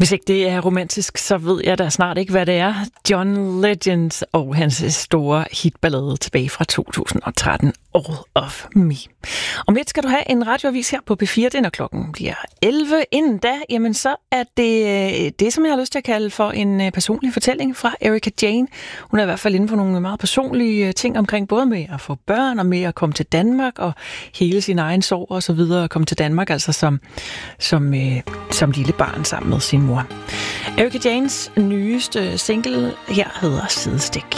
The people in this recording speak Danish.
Hvis ikke det er romantisk, så ved jeg da snart ikke, hvad det er. John Legend og hans store hitballade tilbage fra 2013, All of Me. Om lidt skal du have en radioavis her på P4, den, og klokken bliver 11. Inden da, jamen så er det, som jeg har lyst til at kalde for en personlig fortælling fra Erika Jayne. Hun er i hvert fald inde på nogle meget personlige ting omkring både med at få børn og med at komme til Danmark og hele sin egen sorg og så videre, og komme til Danmark altså som lille barn sammen med sin mor. Erika Jaynes nyeste single her hedder Sidestik.